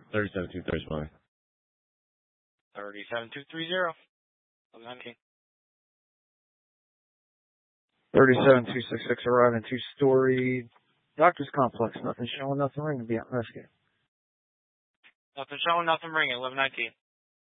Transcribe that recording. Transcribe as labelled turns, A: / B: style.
A: 37230.
B: 37230. 1119.
C: 37266 arriving 2-story doctor's complex. Nothing showing, nothing ringing. Be out investigate.
B: Nothing showing, nothing ringing. 1119.